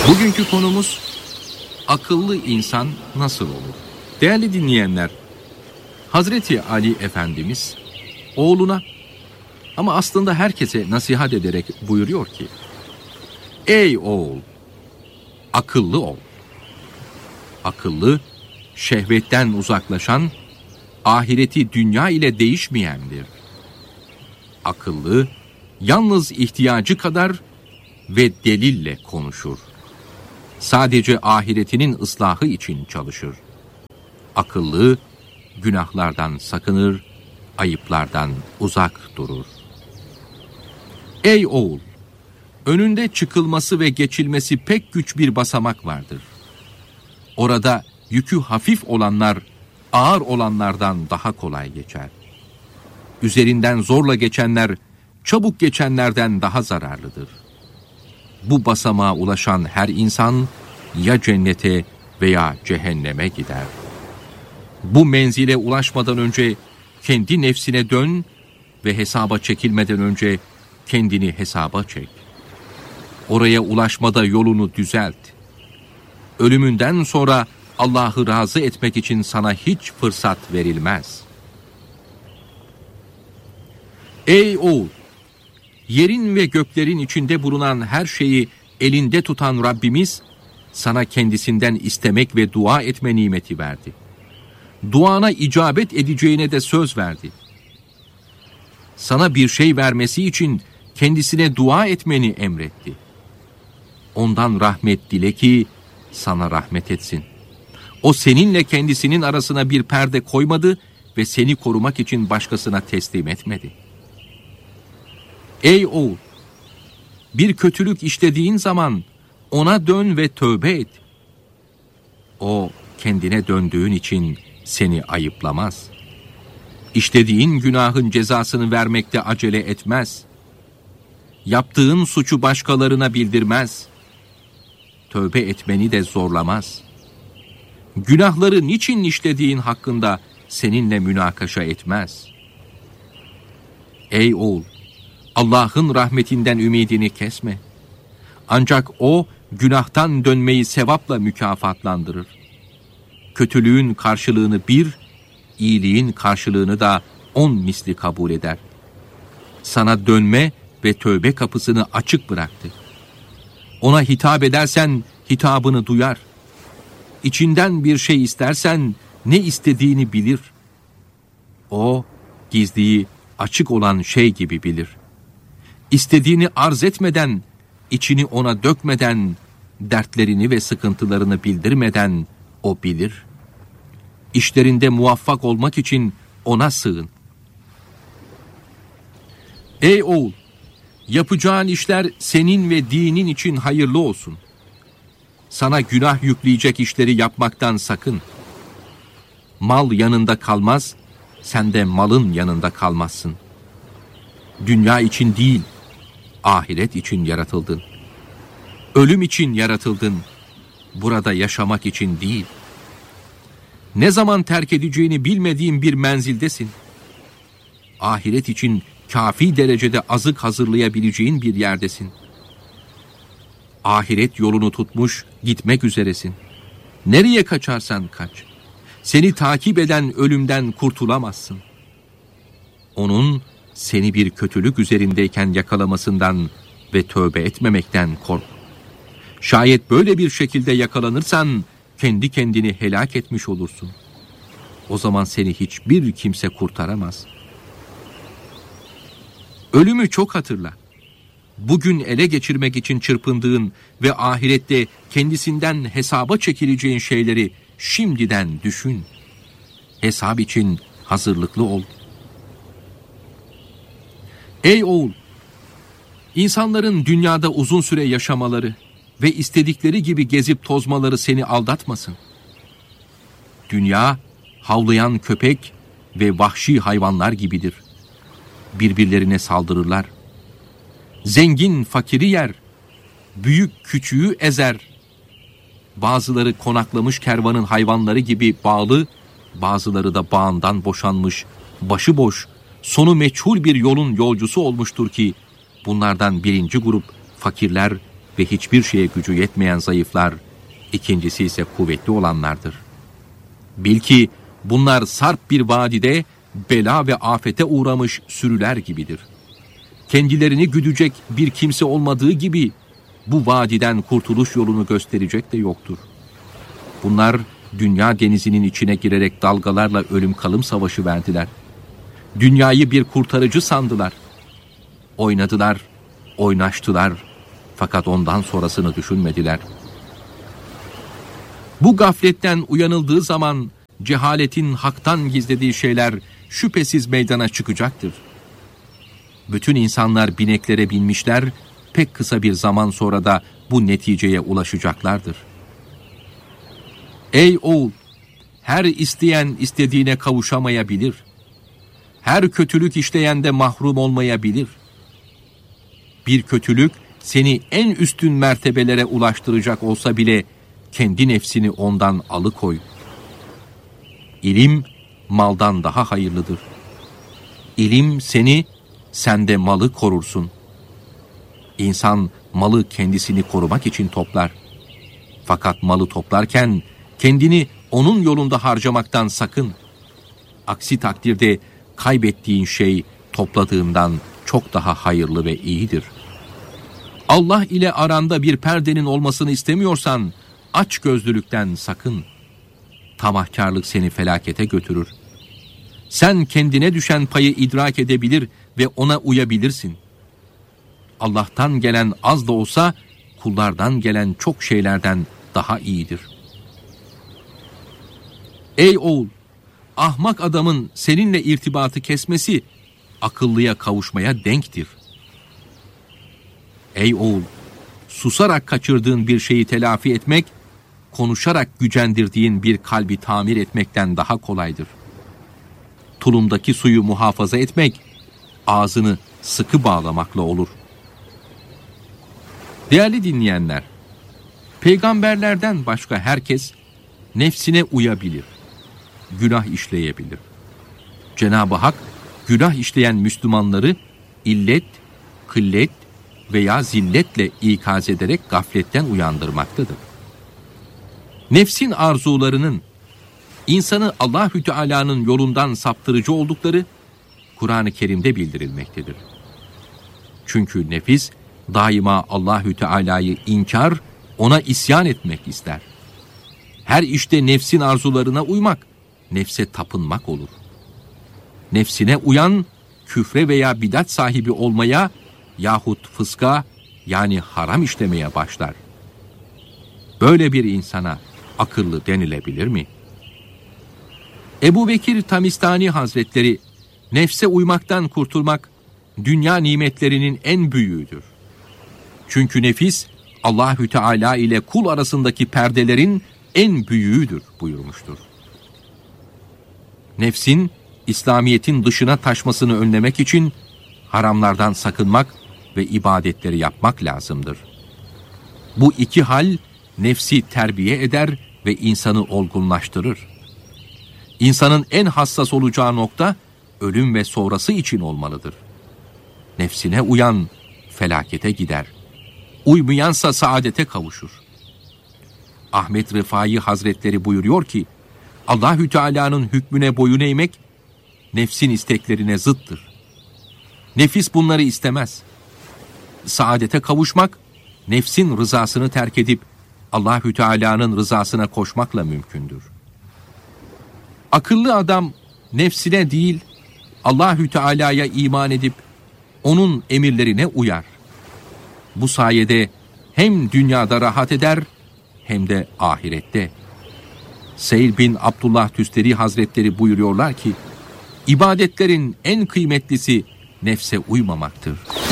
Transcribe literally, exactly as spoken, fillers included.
Bugünkü konumuz akıllı insan nasıl olur? Değerli dinleyenler, Hazreti Ali Efendimiz oğluna ama aslında herkese nasihat ederek buyuruyor ki: Ey oğul, akıllı ol. Akıllı, şehvetten uzaklaşan, ahireti dünya ile değişmeyendir. Akıllı, yalnız ihtiyacı kadar ve delille konuşur. Sadece ahiretinin ıslahı için çalışır. Akıllı, günahlardan sakınır, ayıplardan uzak durur. Ey oğul, önünde çıkılması ve geçilmesi pek güç bir basamak vardır. Orada yükü hafif olanlar, ağır olanlardan daha kolay geçer. Üzerinden zorla geçenler, çabuk geçenlerden daha zararlıdır. Bu basamağa ulaşan her insan ya cennete veya cehenneme gider. Bu menzile ulaşmadan önce kendi nefsine dön ve hesaba çekilmeden önce kendini hesaba çek. Oraya ulaşmada yolunu düzelt. Ölümünden sonra Allah'ı razı etmek için sana hiç fırsat verilmez. Ey oğul! Yerin ve göklerin içinde bulunan her şeyi elinde tutan Rabbimiz, sana kendisinden istemek ve dua etme nimeti verdi. Duana icabet edeceğine de söz verdi. Sana bir şey vermesi için kendisine dua etmeni emretti. Ondan rahmet dile ki sana rahmet etsin. O seninle kendisinin arasına bir perde koymadı ve seni korumak için başkasına teslim etmedi. Ey oğul! Bir kötülük işlediğin zaman ona dön ve tövbe et. O kendine döndüğün için seni ayıplamaz. İşlediğin günahın cezasını vermekte acele etmez. Yaptığın suçu başkalarına bildirmez. Tövbe etmeni de zorlamaz. Günahları niçin işlediğin hakkında seninle münakaşa etmez. Ey oğul! Allah'ın rahmetinden ümidini kesme. Ancak O, günahtan dönmeyi sevapla mükafatlandırır. Kötülüğün karşılığını bir, iyiliğin karşılığını da on misli kabul eder. Sana dönme ve tövbe kapısını açık bıraktı. Ona hitap edersen hitabını duyar. İçinden bir şey istersen ne istediğini bilir. O, gizliyi açık olan şey gibi bilir. İstediğini arz etmeden, içini ona dökmeden, dertlerini ve sıkıntılarını bildirmeden O bilir. İşlerinde muvaffak olmak için ona sığın. Ey oğul! Yapacağın işler senin ve dinin için hayırlı olsun. Sana günah yükleyecek işleri yapmaktan sakın. Mal yanında kalmaz, sen de malın yanında kalmazsın. Dünya için değil, ahiret için yaratıldın. Ölüm için yaratıldın, burada yaşamak için değil. Ne zaman terk edeceğini bilmediğin bir menzildesin. Ahiret için kafi derecede azık hazırlayabileceğin bir yerdesin. Ahiret yolunu tutmuş, gitmek üzeresin. Nereye kaçarsan kaç. Seni takip eden ölümden kurtulamazsın. Onun seni bir kötülük üzerindeyken yakalamasından ve tövbe etmemekten kork. Şayet böyle bir şekilde yakalanırsan kendi kendini helak etmiş olursun. O zaman seni hiçbir kimse kurtaramaz. Ölümü çok hatırla. Bugün ele geçirmek için çırpındığın ve ahirette kendisinden hesaba çekileceğin şeyleri şimdiden düşün. Hesap için hazırlıklı ol. Ey oğul! İnsanların dünyada uzun süre yaşamaları ve istedikleri gibi gezip tozmaları seni aldatmasın. Dünya, havlayan köpek ve vahşi hayvanlar gibidir. Birbirlerine saldırırlar. Zengin fakiri yer, büyük küçüğü ezer. Bazıları konaklamış kervanın hayvanları gibi bağlı, bazıları da bağından boşanmış, başıboş, sonu meçhul bir yolun yolcusu olmuştur ki, bunlardan birinci grup fakirler ve hiçbir şeye gücü yetmeyen zayıflar, ikincisi ise kuvvetli olanlardır. Bil ki bunlar sarp bir vadide bela ve afete uğramış sürüler gibidir. Kendilerini güdecek bir kimse olmadığı gibi bu vadiden kurtuluş yolunu gösterecek de yoktur. Bunlar dünya denizinin içine girerek dalgalarla ölüm kalım savaşı verdiler. Dünyayı bir kurtarıcı sandılar. Oynadılar, oynaştılar fakat ondan sonrasını düşünmediler. Bu gafletten uyanıldığı zaman cehaletin haktan gizlediği şeyler şüphesiz meydana çıkacaktır. Bütün insanlar bineklere binmişler, pek kısa bir zaman sonra da bu neticeye ulaşacaklardır. Ey oğul! Her isteyen istediğine kavuşamayabilir. Her kötülük işleyen de mahrum olmayabilir. Bir kötülük seni en üstün mertebelere ulaştıracak olsa bile kendi nefsini ondan alıkoy. İlim maldan daha hayırlıdır. İlim seni, sen de malı korursun. İnsan malı kendisini korumak için toplar. Fakat malı toplarken kendini onun yolunda harcamaktan sakın. Aksi takdirde kaybettiğin şey topladığından çok daha hayırlı ve iyidir. Allah ile aranda bir perdenin olmasını istemiyorsan açgözlülükten sakın. Tamahkarlık seni felakete götürür. Sen kendine düşen payı idrak edebilir ve ona uyabilirsin. Allah'tan gelen az da olsa kullardan gelen çok şeylerden daha iyidir. Ey oğul! Ahmak adamın seninle irtibatı kesmesi akıllıya kavuşmaya denktir. Ey oğul! Susarak kaçırdığın bir şeyi telafi etmek, konuşarak gücendirdiğin bir kalbi tamir etmekten daha kolaydır. Tulumdaki suyu muhafaza etmek, ağzını sıkı bağlamakla olur. Değerli dinleyenler, peygamberlerden başka herkes nefsine uyabilir, günah işleyebilir. Cenab-ı Hak, günah işleyen Müslümanları illet, kıllet veya zilletle ikaz ederek gafletten uyandırmaktadır. Nefsin arzularının insanı Allahü Teala'nın yolundan saptırıcı oldukları Kur'an-ı Kerim'de bildirilmektedir. Çünkü nefis daima Allahü Teala'yı inkar, ona isyan etmek ister. Her işte nefsin arzularına uymak, nefse tapınmak olur. Nefsine uyan, küfre veya bidat sahibi olmaya yahut fıska yani haram işlemeye başlar. Böyle bir insana akıllı denilebilir mi? Ebu Bekir Tamistani Hazretleri, nefse uymaktan kurtulmak, dünya nimetlerinin en büyüğüdür. Çünkü nefis, Allahü Teala ile kul arasındaki perdelerin en büyüğüdür buyurmuştur. Nefsin, İslamiyet'in dışına taşmasını önlemek için haramlardan sakınmak ve ibadetleri yapmak lazımdır. Bu iki hal, nefsi terbiye eder ve insanı olgunlaştırır. İnsanın en hassas olacağı nokta, ölüm ve sonrası için olmalıdır. Nefsine uyan, felakete gider. Uymayansa saadete kavuşur. Ahmet Rıfai Hazretleri buyuruyor ki, Allahü Teala'nın hükmüne boyun eğmek, nefsin isteklerine zıttır. Nefis bunları istemez. Saadete kavuşmak, nefsin rızasını terk edip, Allahü Teala'nın rızasına koşmakla mümkündür. Akıllı adam, nefsine değil, Allahü Teala'ya iman edip, onun emirlerine uyar. Bu sayede hem dünyada rahat eder, hem de ahirette. Seyl bin Abdullah Tüsteri Hazretleri buyuruyorlar ki, ibadetlerin en kıymetlisi nefse uymamaktır.